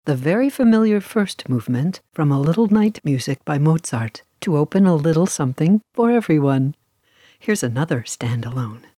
the very familiar first movement from A Little Night Music by Mozart to open a little something for everyone. Here's another standalone.